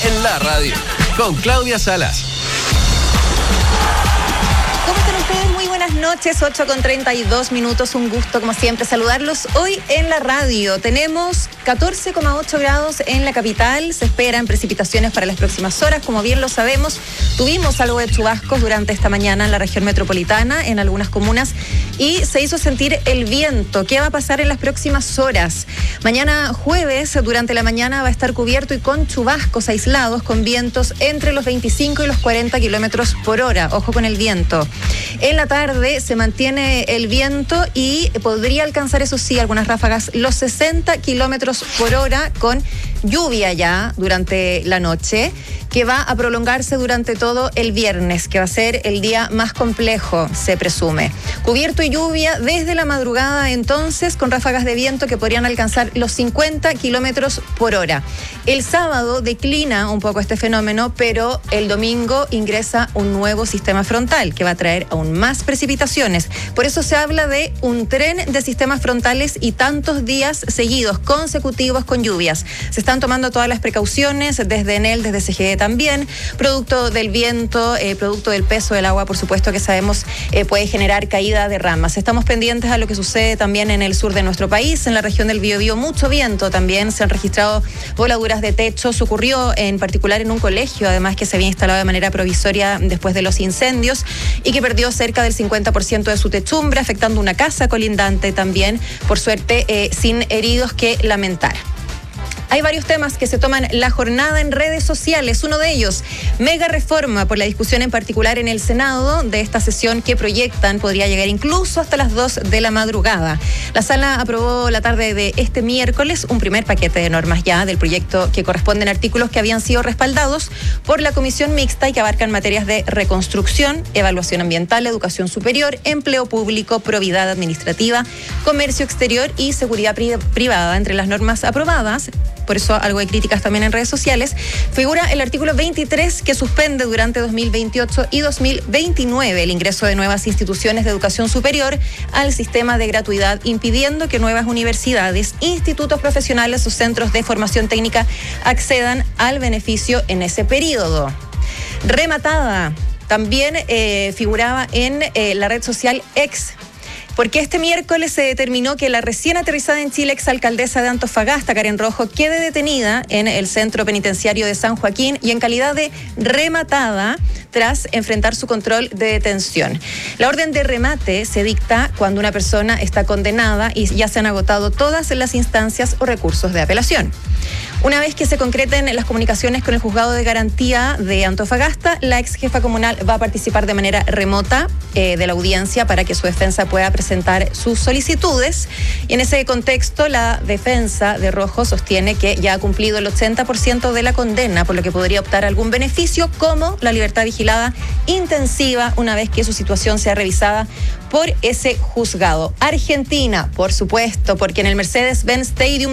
en la radio, con Claudia Salas. ¿Cómo están ustedes? Muy buenas noches, 8:32. Un gusto, como siempre, saludarlos hoy en la radio. Tenemos 14,8 grados en la capital. Se esperan precipitaciones para las próximas horas. Como bien lo sabemos, tuvimos algo de chubascos durante esta mañana en la región metropolitana, en algunas comunas, y se hizo sentir el viento. ¿Qué va a pasar en las próximas horas? Mañana jueves, durante la mañana, va a estar cubierto y con chubascos aislados, con vientos entre los 25 y los 40 kilómetros por hora. Ojo con el viento. En la tarde se mantiene el viento y podría alcanzar, eso sí, algunas ráfagas, los 60 kilómetros por hora, con lluvia ya durante la noche, que va a prolongarse durante todo el viernes, que va a ser el día más complejo, se presume. Cubierto y lluvia desde la madrugada, entonces, con ráfagas de viento que podrían alcanzar los 50 kilómetros por hora. El sábado declina un poco este fenómeno, pero el domingo ingresa un nuevo sistema frontal que va a traer aún más precipitaciones. Por eso se habla de un tren de sistemas frontales y tantos días seguidos, consecutivos, con lluvias. Se están tomando todas las precauciones desde Enel, desde CGE también, producto del viento, producto del peso del agua, por supuesto, que sabemos puede generar caída de ramas. Estamos pendientes a lo que sucede también en el sur de nuestro país, en la región del Biobío, mucho viento también, se han registrado voladuras de techos. Ocurrió en particular en un colegio, además, que se había instalado de manera provisoria después de los incendios y que perdió cerca del 50% de su techumbre, afectando una casa colindante también, por suerte sin heridos que lamentar. Hay varios temas que se toman la jornada en redes sociales. Uno de ellos, mega reforma, por la discusión en particular en el Senado de esta sesión que proyectan podría llegar incluso hasta las 2 de la madrugada. La sala aprobó la tarde de este miércoles un primer paquete de normas ya del proyecto, que corresponden a artículos que habían sido respaldados por la Comisión Mixta y que abarcan materias de reconstrucción, evaluación ambiental, educación superior, empleo público, probidad administrativa, comercio exterior y seguridad privada. Entre las normas aprobadas, por eso algo de críticas también en redes sociales, figura el artículo 23, que suspende durante 2028 y 2029 el ingreso de nuevas instituciones de educación superior al sistema de gratuidad, impidiendo que nuevas universidades, institutos profesionales o centros de formación técnica accedan al beneficio en ese periodo. Rematada también figuraba en la red social X, porque este miércoles se determinó que la recién aterrizada en Chile exalcaldesa de Antofagasta, Karen Rojo, quede detenida en el centro penitenciario de San Joaquín y en calidad de rematada tras enfrentar su control de detención. La orden de remate se dicta cuando una persona está condenada y ya se han agotado todas las instancias o recursos de apelación. Una vez que se concreten las comunicaciones con el juzgado de garantía de Antofagasta, la ex jefa comunal va a participar de manera remota de la audiencia para que su defensa pueda presentar sus solicitudes. Y en ese contexto, la defensa de Rojo sostiene que ya ha cumplido el 80% de la condena, por lo que podría optar a algún beneficio como la libertad vigilada intensiva una vez que su situación sea revisada por ese juzgado. Argentina, por supuesto, porque en el Mercedes-Benz Stadium